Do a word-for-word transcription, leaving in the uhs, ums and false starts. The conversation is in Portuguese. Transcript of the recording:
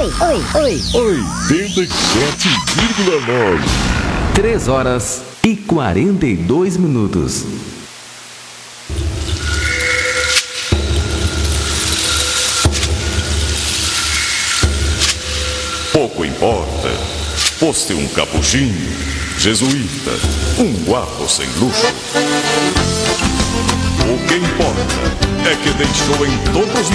oi, oi, oi. oitenta e sete vírgula nove. três horas e quarenta e dois minutos. Pouco importa, foste um capuchinho, jesuíta, um guapo sem luxo. O que importa é que deixou em todos